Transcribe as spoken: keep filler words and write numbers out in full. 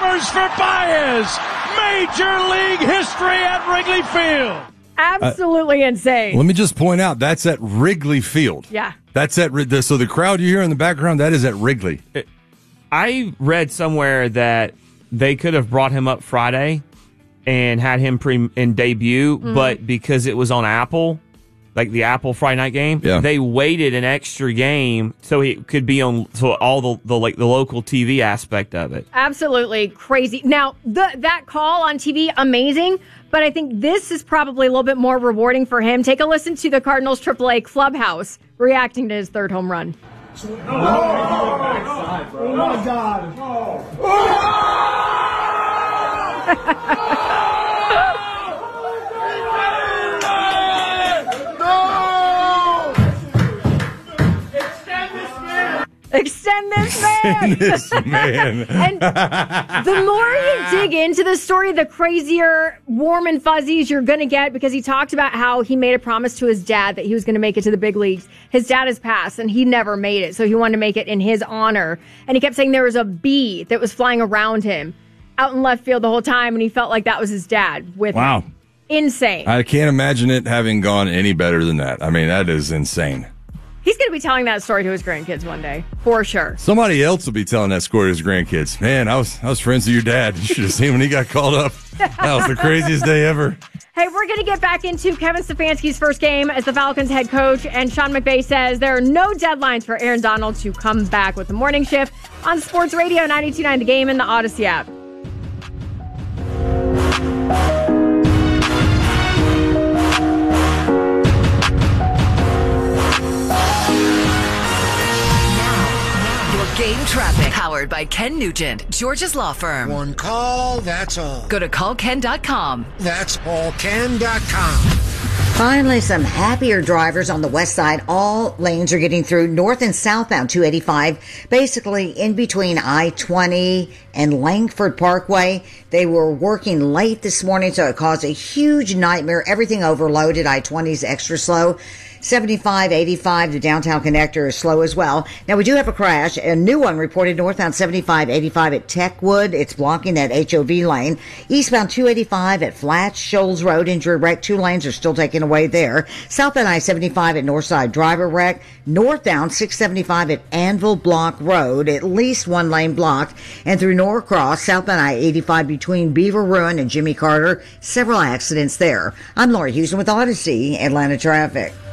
scores for Baez. Major League history at Wrigley Field. Absolutely uh, insane. Let me just point out, that's at Wrigley Field. Yeah. That's at, so the crowd you hear in the background, that is at Wrigley. I read somewhere that they could have brought him up Friday and had him pre in debut, mm-hmm. but because it was on Apple, like the Apple Friday night game, yeah. they waited an extra game so he could be on so all the, the like the local T V aspect of it. Absolutely crazy. Now, the, that call on T V, amazing, but I think this is probably a little bit more rewarding for him. Take a listen to the Cardinals triple A clubhouse reacting to his third home run. Oh, oh, oh my God. Extend this man! Extend this man! And the more you dig into the story, the crazier warm and fuzzies you're going to get, because he talked about how he made a promise to his dad that he was going to make it to the big leagues. His dad has passed, and he never made it, so he wanted to make it in his honor. And he kept saying there was a bee that was flying around him out in left field the whole time, and he felt like that was his dad with wow. him. Insane. I can't imagine it having gone any better than that. I mean, that is insane. He's going to be telling that story to his grandkids one day, for sure. Somebody else will be telling that story to his grandkids. Man, I was I was friends with your dad. You should have seen when he got called up. That was the craziest day ever. Hey, we're going to get back into Kevin Stefanski's first game as the Falcons head coach, and Sean McVay says there are no deadlines for Aaron Donald to come back with the morning shift on Sports Radio ninety-two point nine The Game and the Odyssey app. Game traffic, powered by Ken Nugent, Georgia's law firm. One call, that's all. Go to call ken dot com. That's all ken dot com. Finally, some happier drivers on the west side. All lanes are getting through north and southbound two eighty-five, basically in between I twenty and Langford Parkway. They were working late this morning, so it caused a huge nightmare. Everything overloaded. I twenty is extra slow. seventy-five, eighty-five, the downtown connector is slow as well. Now, we do have a crash. A new one reported northbound seventy-five, eighty-five at Techwood. It's blocking that H O V lane. Eastbound two eighty-five at Flat Shoals Road. Injury wreck. Two lanes are still taken away there. Southbound I seventy-five at Northside driver wreck. Northbound six seventy-five at Anvil Block Road. At least one lane blocked. And through Norcross, southbound I eighty-five between Beaver Ruin and Jimmy Carter. Several accidents there. I'm Laura Houston with Odyssey, Atlanta Traffic.